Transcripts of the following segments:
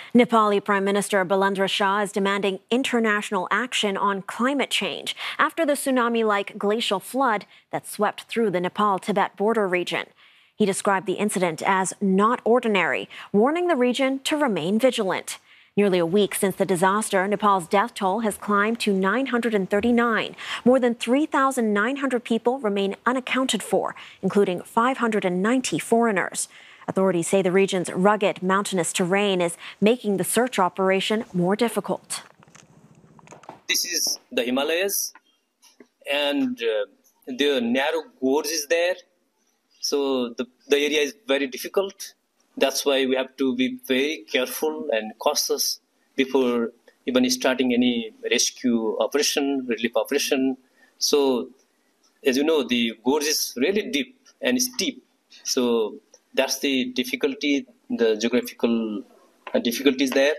Nepali Prime Minister Balendra Shah is demanding international action on climate change after the tsunami-like glacial flood that swept through the Nepal-Tibet border region. He described the incident as not ordinary, warning the region to remain vigilant. Nearly a week since the disaster, Nepal's death toll has climbed to 939. More than 3,900 people remain unaccounted for, including 590 foreigners. Authorities say the region's rugged, mountainous terrain is making the search operation more difficult. This is the Himalayas, and the narrow gorge is there. So the area is very difficult. That's why we have to be very careful and cautious before even starting any rescue operation, relief operation. So, as you know, the gorge is really deep and steep. So that's the difficulty, the geographical difficulties there.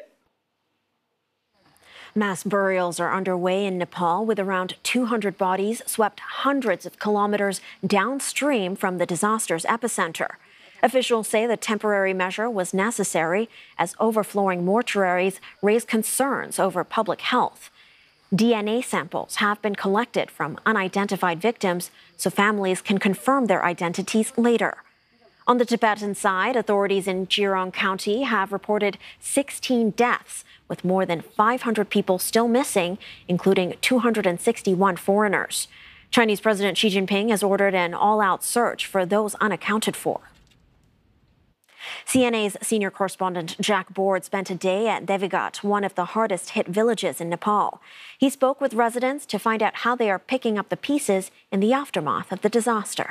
Mass burials are underway in Nepal, with around 200 bodies swept hundreds of kilometers downstream from the disaster's epicenter. Officials say the temporary measure was necessary as overflowing mortuaries raise concerns over public health. DNA samples have been collected from unidentified victims so families can confirm their identities later. On the Tibetan side, authorities in Jirong County have reported 16 deaths, with more than 500 people still missing, including 261 foreigners. Chinese President Xi Jinping has ordered an all-out search for those unaccounted for. CNA's senior correspondent Jack Board spent a day at Devigat, one of the hardest-hit villages in Nepal. He spoke with residents to find out how they are picking up the pieces in the aftermath of the disaster.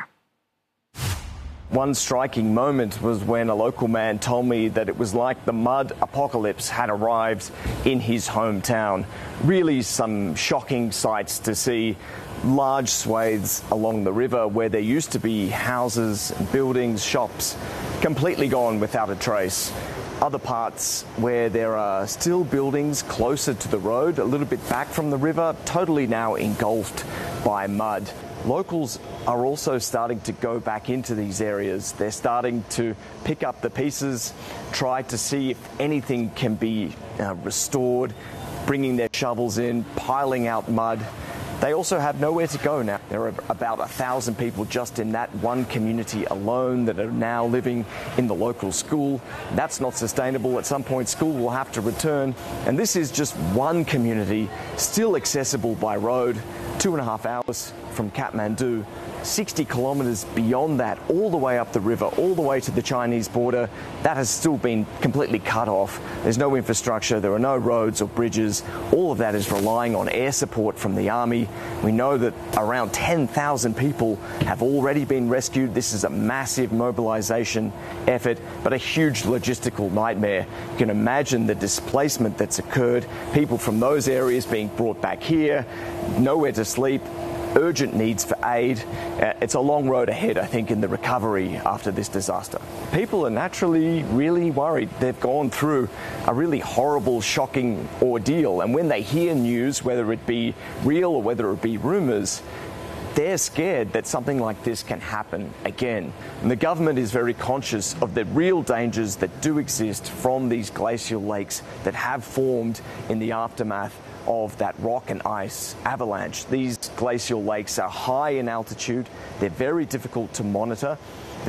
One striking moment was when a local man told me that it was like the mud apocalypse had arrived in his hometown. Really some shocking sights to see. Large swathes along the river where there used to be houses, buildings, shops, completely gone without a trace. Other parts where there are still buildings closer to the road, a little bit back from the river, totally now engulfed by mud. Locals are also starting to go back into these areas. They're starting to pick up the pieces, try to see if anything can be restored, bringing their shovels in, piling out mud. They also have nowhere to go now. There are about 1,000 people just in that one community alone that are now living in the local school. That's not sustainable. At some point, school will have to return. And this is just one community still accessible by road, 2.5 hours from Kathmandu, 60 kilometres beyond that, all the way up the river, all the way to the Chinese border. That has still been completely cut off. There's no infrastructure, there are no roads or bridges. All of that is relying on air support from the army. We know that around 10,000 people have already been rescued. This is a massive mobilisation effort, but a huge logistical nightmare. You can imagine the displacement that's occurred, people from those areas being brought back here, nowhere to sleep, urgent needs for aid. It's a long road ahead, I think, in the recovery after this disaster. People are naturally really worried. They've gone through a really horrible, shocking ordeal, and when they hear news, whether it be real or whether it be rumours, they're scared that something like this can happen again. And the government is very conscious of the real dangers that do exist from these glacial lakes that have formed in the aftermath of that rock and ice avalanche. These glacial lakes are high in altitude. They're very difficult to monitor.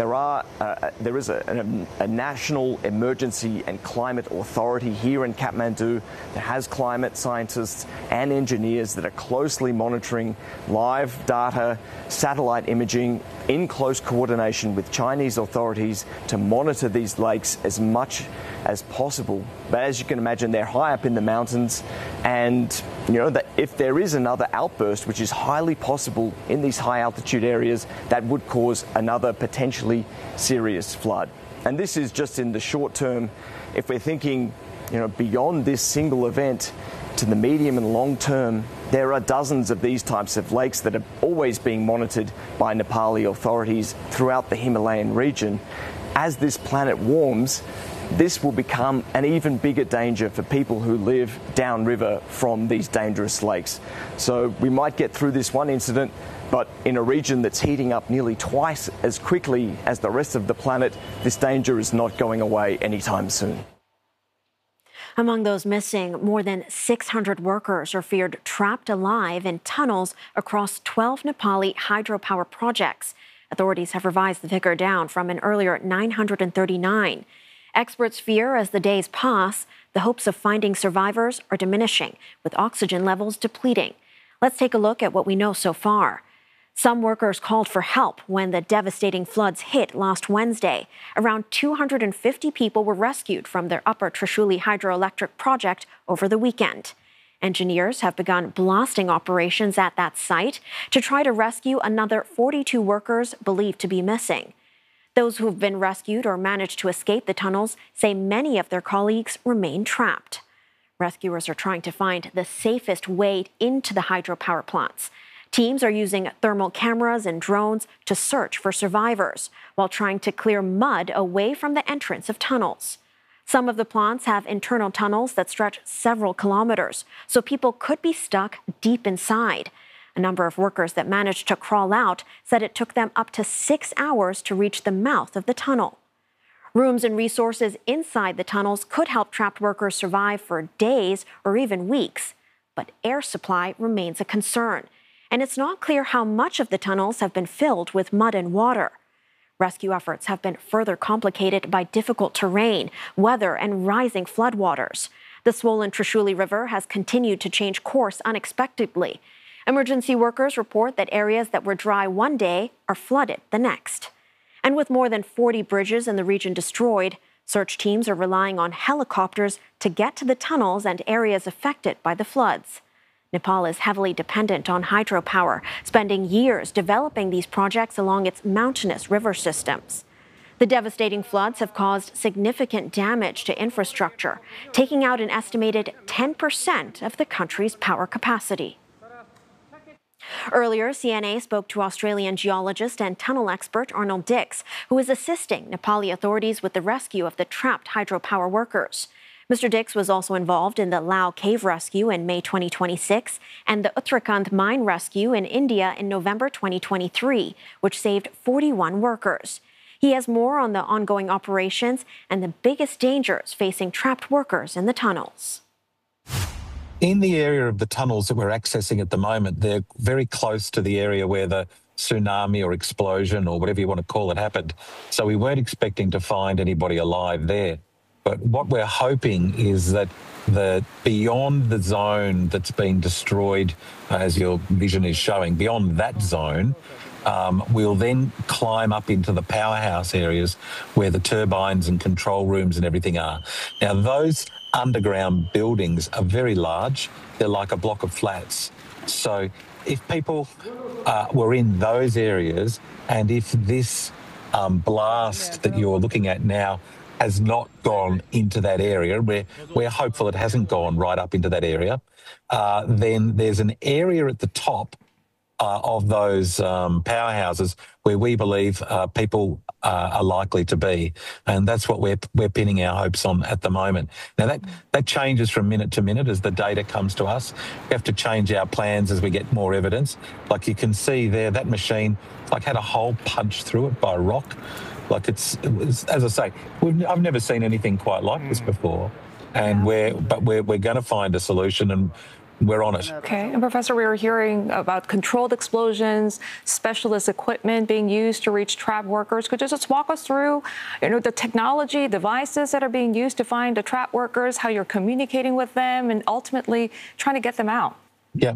There is a national emergency and climate authority here in Kathmandu that has climate scientists and engineers that are closely monitoring live data, satellite imaging, in close coordination with Chinese authorities to monitor these lakes as much as possible. But as you can imagine, they're high up in the mountains, and you know that if there is another outburst, which is highly possible in these high altitude areas, that would cause another potentially serious flood. And this is just in the short term. If we're thinking, beyond this single event to the medium and long term, there are dozens of these types of lakes that are always being monitored by Nepali authorities throughout the Himalayan region. As this planet warms, this will become an even bigger danger for people who live downriver from these dangerous lakes. So we might get through this one incident, but in a region that's heating up nearly twice as quickly as the rest of the planet, this danger is not going away anytime soon. Among those missing, more than 600 workers are feared trapped alive in tunnels across 12 Nepali hydropower projects. Authorities have revised the figure down from an earlier 939. Experts fear as the days pass, the hopes of finding survivors are diminishing, with oxygen levels depleting. Let's take a look at what we know so far. Some workers called for help when the devastating floods hit last Wednesday. Around 250 people were rescued from their Upper Trishuli hydroelectric project over the weekend. Engineers have begun blasting operations at that site to try to rescue another 42 workers believed to be missing. Those who have been rescued or managed to escape the tunnels say many of their colleagues remain trapped. Rescuers are trying to find the safest way into the hydropower plants. Teams are using thermal cameras and drones to search for survivors while trying to clear mud away from the entrance of tunnels. Some of the plants have internal tunnels that stretch several kilometers, so people could be stuck deep inside. A number of workers that managed to crawl out said it took them up to 6 hours to reach the mouth of the tunnel. Rooms and resources inside the tunnels could help trapped workers survive for days or even weeks, but air supply remains a concern. And it's not clear how much of the tunnels have been filled with mud and water. Rescue efforts have been further complicated by difficult terrain, weather, and rising floodwaters. The swollen Trishuli River has continued to change course unexpectedly. Emergency workers report that areas that were dry one day are flooded the next. And with more than 40 bridges in the region destroyed, search teams are relying on helicopters to get to the tunnels and areas affected by the floods. Nepal is heavily dependent on hydropower, spending years developing these projects along its mountainous river systems. The devastating floods have caused significant damage to infrastructure, taking out an estimated 10% of the country's power capacity. Earlier, CNA spoke to Australian geologist and tunnel expert Arnold Dix, who is assisting Nepali authorities with the rescue of the trapped hydropower workers. Mr. Dix was also involved in the Lao cave rescue in May 2026 and the Uttarakhand mine rescue in India in November 2023, which saved 41 workers. He has more on the ongoing operations and the biggest dangers facing trapped workers in the tunnels. In the area of the tunnels that we're accessing at the moment, they're very close to the area where the tsunami or explosion or whatever you want to call it happened. So we weren't expecting to find anybody alive there. But what we're hoping is that beyond the zone that's been destroyed, as your vision is showing, beyond that zone, we'll then climb up into the powerhouse areas where the turbines and control rooms and everything are. Now, those underground buildings are very large. They're like a block of flats. So if people were in those areas, and if this blast that you're looking at now has not gone into that area, we're hopeful it hasn't gone right up into that area, then there's an area at the top of those powerhouses where we believe people are likely to be. And that's what we're pinning our hopes on at the moment. Now, that changes from minute to minute as the data comes to us. We have to change our plans as we get more evidence. Like you can see there, that machine had a hole punched through it by a rock. It's as I say, I've never seen anything quite like this before. And we're going to find a solution, and we're on it. Okay. And Professor, we were hearing about controlled explosions, specialist equipment being used to reach trapped workers. Could you just walk us through, the technology, devices that are being used to find the trapped workers, how you're communicating with them, and ultimately trying to get them out? Yeah.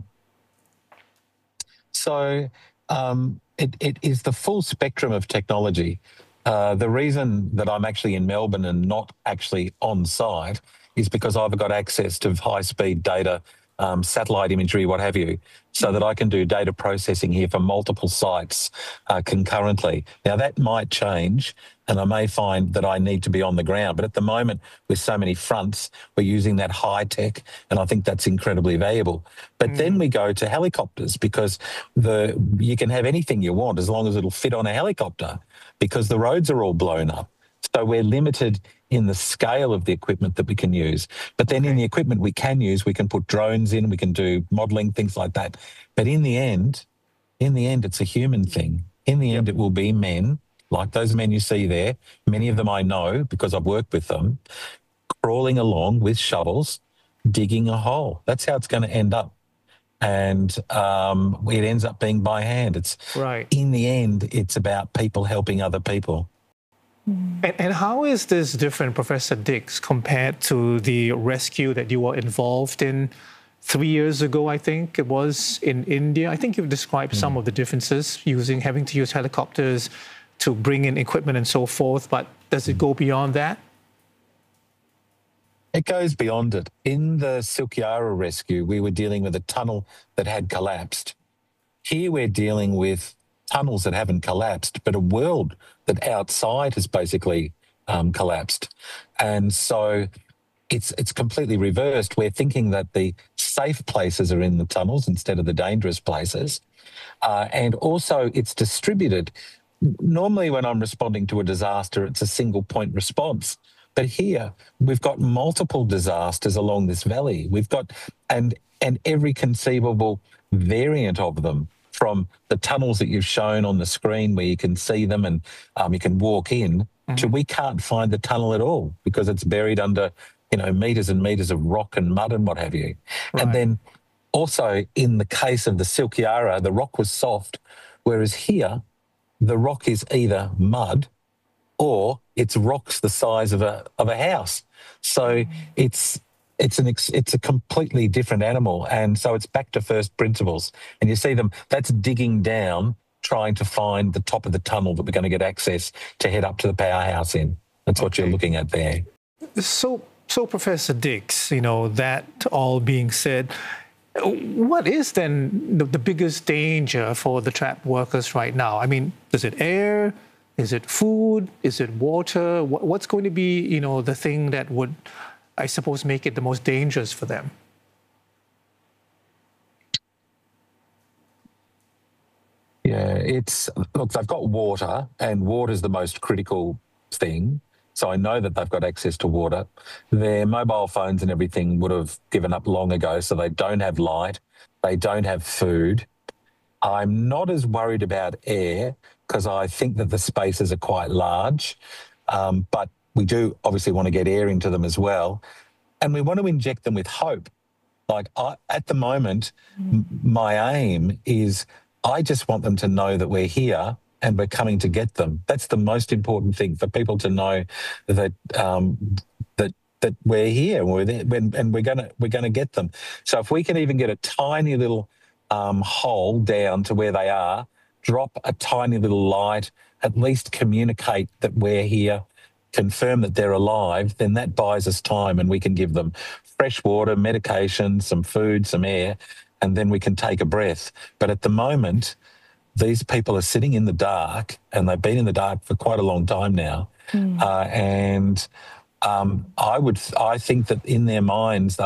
So it is the full spectrum of technology. The reason that I'm actually in Melbourne and not actually on site is because I've got access to high-speed data, satellite imagery, what have you, so that I can do data processing here for multiple sites concurrently. Now, that might change, and I may find that I need to be on the ground. But at the moment, with so many fronts, we're using that high tech, and I think that's incredibly valuable. But then we go to helicopters, because you can have anything you want as long as it'll fit on a helicopter, because the roads are all blown up. So we're limited in the scale of the equipment that we can use. But then in the equipment we can use, we can put drones in, we can do modelling, things like that. But in the end, it's a human thing. In the end, it will be men, like those men you see there. Many of them I know because I've worked with them, crawling along with shovels, digging a hole. That's how it's going to end up. And it ends up being by hand. It's Right. In the end, it's about people helping other people. And how is this different, Professor Dix, compared to the rescue that you were involved in 3 years ago, I think it was, in India? I think you've described some of the differences, having to use helicopters to bring in equipment and so forth, but does it go beyond that? It goes beyond it. In the Silkyara rescue, we were dealing with a tunnel that had collapsed. Here we're dealing with tunnels that haven't collapsed, but a world that outside has basically collapsed. And so it's completely reversed. We're thinking that the safe places are in the tunnels instead of the dangerous places. And also it's distributed. Normally when I'm responding to a disaster, it's a single point response. But here we've got multiple disasters along this valley. We've got, and every conceivable variant of them, from the tunnels that you've shown on the screen where you can see them and you can walk in, to we can't find the tunnel at all because it's buried under, metres and metres of rock and mud and what have you. Right. And then also in the case of the Silkyara, the rock was soft, whereas here the rock is either mud or it's rocks the size of a house. So it's a completely different animal. And so it's back to first principles. And you see them, that's digging down, trying to find the top of the tunnel that we're going to get access to head up to the powerhouse in. That's what you're looking at there. So Professor Dix, that all being said, what is then the biggest danger for the trapped workers right now? I mean, is it air? Is it food? Is it water? What's going to be, the thing that would, I suppose, make it the most dangerous for them? Yeah, look, they've got water, and water is the most critical thing. So I know that they've got access to water. Their mobile phones and everything would have given up long ago, so they don't have light. They don't have food. I'm not as worried about air because I think that the spaces are quite large, but we do obviously want to get air into them as well. And we want to inject them with hope. At the moment, my aim is I just want them to know that we're here and we're coming to get them. That's the most important thing, for people to know that that we're here and we're there, and we're gonna get them. So if we can even get a tiny little hole down to where they are, drop a tiny little light, at least communicate that we're here, confirm that they're alive, then that buys us time and we can give them fresh water, medication, some food, some air, and then we can take a breath. But at the moment, these people are sitting in the dark, and they've been in the dark for quite a long time now. I think that in their minds,